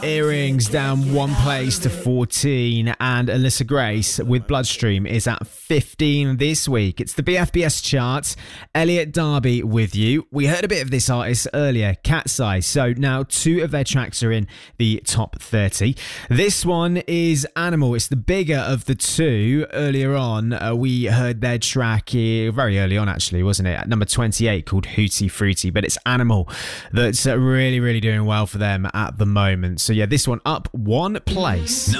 Earrings down one place to 14, and Alyssa Grace with Bloodstream is at 15 this week. It's the BFBS charts. Elliot Darby with you. We heard a bit of this artist earlier, Cat's Eye. So now 2 of their tracks are in the top 30. This one is Animal. It's the bigger of the 2. Earlier on, we heard their track here, very early on actually, wasn't it? At number 28, called Hootie Fruity. But it's Animal that's really, really doing well for them at the moment. So yeah, this one up one place.